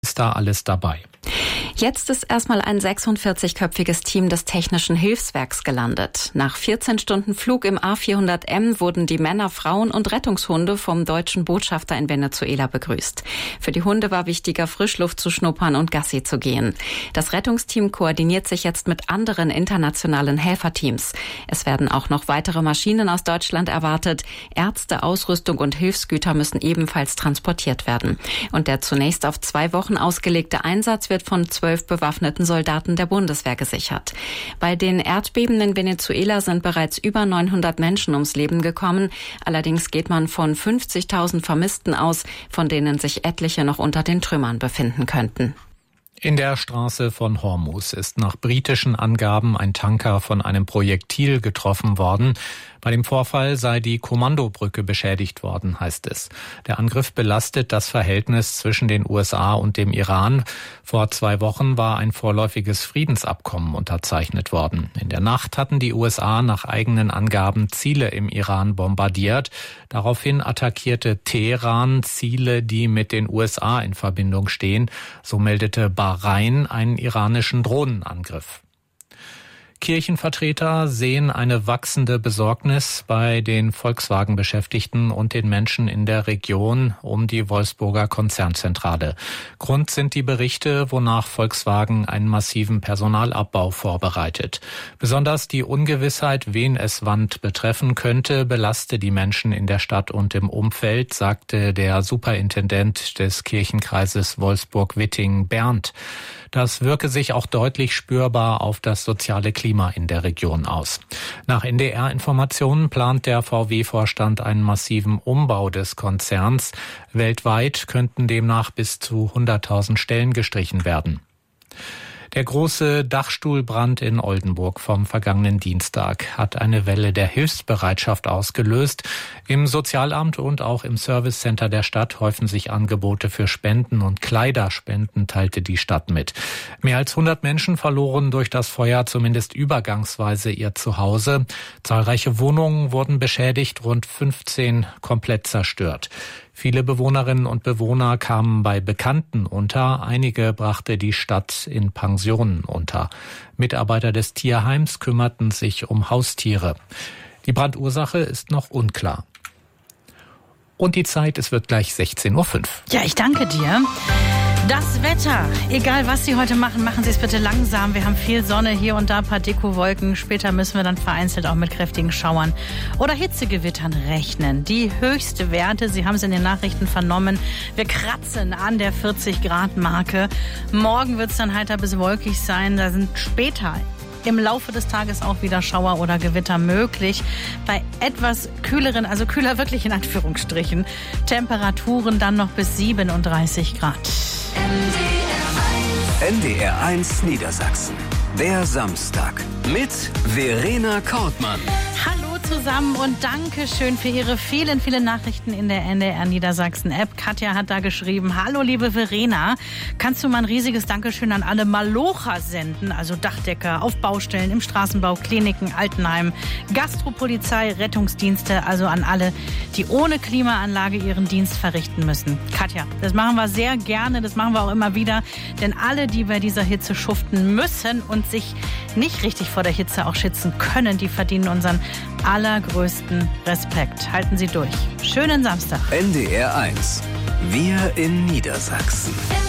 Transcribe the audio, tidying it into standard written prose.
ist da alles dabei. Jetzt ist erstmal ein 46-köpfiges Team des Technischen Hilfswerks gelandet. Nach 14 Stunden Flug im A400M wurden die Männer, Frauen und Rettungshunde vom deutschen Botschafter in Venezuela begrüßt. Für die Hunde war wichtiger, Frischluft zu schnuppern und Gassi zu gehen. Das Rettungsteam koordiniert sich jetzt mit anderen internationalen Helferteams. Es werden auch noch weitere Maschinen aus Deutschland erwartet. Ärzte, Ausrüstung und Hilfsgüter müssen ebenfalls transportiert werden. Und der zunächst auf 2 Wochen ausgelegte Einsatz wird von 12 bewaffneten Soldaten der Bundeswehr gesichert. Bei den Erdbeben in Venezuela sind bereits über 900 Menschen ums Leben gekommen. Allerdings geht man von 50.000 Vermissten aus, von denen sich etliche noch unter den Trümmern befinden könnten. In der Straße von Hormuz ist nach britischen Angaben ein Tanker von einem Projektil getroffen worden. Bei dem Vorfall sei die Kommandobrücke beschädigt worden, heißt es. Der Angriff belastet das Verhältnis zwischen den USA und dem Iran. Vor 2 Wochen war ein vorläufiges Friedensabkommen unterzeichnet worden. In der Nacht hatten die USA nach eigenen Angaben Ziele im Iran bombardiert. Daraufhin attackierte Teheran Ziele, die mit den USA in Verbindung stehen. So meldete Bahrain einen iranischen Drohnenangriff. Kirchenvertreter sehen eine wachsende Besorgnis bei den Volkswagen-Beschäftigten und den Menschen in der Region um die Wolfsburger Konzernzentrale. Grund sind die Berichte, wonach Volkswagen einen massiven Personalabbau vorbereitet. Besonders die Ungewissheit, wen es wann betreffen könnte, belaste die Menschen in der Stadt und im Umfeld, sagte der Superintendent des Kirchenkreises Wolfsburg-Witting, Bernd. Das wirke sich auch deutlich spürbar auf das soziale Klima in der Region aus. Nach NDR-Informationen plant der VW-Vorstand einen massiven Umbau des Konzerns. Weltweit könnten demnach bis zu 100.000 Stellen gestrichen werden. Der große Dachstuhlbrand in Oldenburg vom vergangenen Dienstag hat eine Welle der Hilfsbereitschaft ausgelöst. Im Sozialamt und auch im Servicecenter der Stadt häufen sich Angebote für Spenden und Kleiderspenden, teilte die Stadt mit. Mehr als 100 Menschen verloren durch das Feuer zumindest übergangsweise ihr Zuhause. Zahlreiche Wohnungen wurden beschädigt, rund 15 komplett zerstört. Viele Bewohnerinnen und Bewohner kamen bei Bekannten unter, einige brachte die Stadt in Pensionen unter. Mitarbeiter des Tierheims kümmerten sich um Haustiere. Die Brandursache ist noch unklar. Und die Zeit, es wird gleich 16:05 Uhr. Ja, ich danke dir. Das Wetter, egal was Sie heute machen, machen Sie es bitte langsam. Wir haben viel Sonne, hier und da ein paar Dekowolken. Später müssen wir dann vereinzelt auch mit kräftigen Schauern oder Hitzegewittern rechnen. Die höchste Werte, Sie haben es in den Nachrichten vernommen, wir kratzen an der 40-Grad-Marke. Morgen wird es dann heiter bis wolkig sein. Da sind später im Laufe des Tages auch wieder Schauer oder Gewitter möglich. Bei etwas kühleren, also kühler wirklich in Anführungsstrichen, Temperaturen dann noch bis 37 Grad. NDR1 Niedersachsen. Der Samstag mit Verena Kortmann. Hallo zusammen und danke schön für Ihre vielen, vielen Nachrichten in der NDR Niedersachsen App. Katja hat da geschrieben: Hallo liebe Verena, kannst du mal ein riesiges Dankeschön an alle Malocher senden, also Dachdecker auf Baustellen, im Straßenbau, Kliniken, Altenheimen, Gastropolizei, Rettungsdienste, also an alle, die ohne Klimaanlage ihren Dienst verrichten müssen. Katja, das machen wir sehr gerne, das machen wir auch immer wieder, denn alle, die bei dieser Hitze schuften müssen und sich nicht richtig vor der Hitze auch schützen können, die verdienen unseren allergrößten Respekt. Halten Sie durch. Schönen Samstag. NDR1. Wir in Niedersachsen.